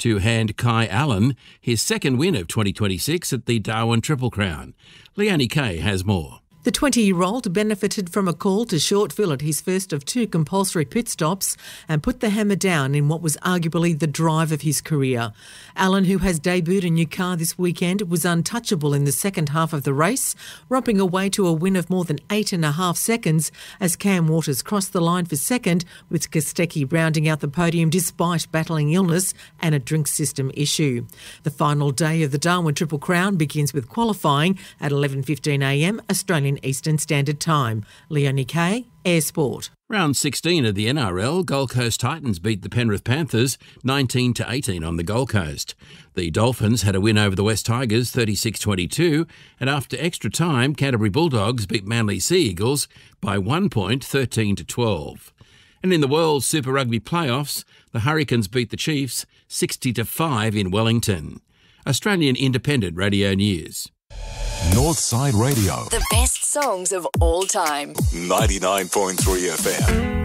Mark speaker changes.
Speaker 1: to hand Kai Allen his second win of 2026 at the Darwin Triple Crown. Leonie Kay has more.
Speaker 2: The 20-year-old benefited from a call to short fill at his first of two compulsory pit stops and put the hammer down in what was arguably the drive of his career. Allen, who has debuted a new car this weekend, was untouchable in the second half of the race, romping away to a win of more than 8.5 seconds as Cam Waters crossed the line for second, with Kostecki rounding out the podium despite battling illness and a drink system issue. The final day of the Darwin Triple Crown begins with qualifying at 11:15am Australian Eastern Standard Time. Leonie Kay, Air Sport.
Speaker 1: Round 16 of the NRL, Gold Coast Titans beat the Penrith Panthers 19-18 on the Gold Coast. The Dolphins had a win over the West Tigers 36-22, and after extra time, Canterbury Bulldogs beat Manly Sea Eagles by 1 point, 13-12. And in the World Super Rugby playoffs, the Hurricanes beat the Chiefs 60-5 in Wellington. Australian Independent Radio News.
Speaker 3: Northside Radio.
Speaker 4: The best songs of all time.
Speaker 3: 99.3 FM.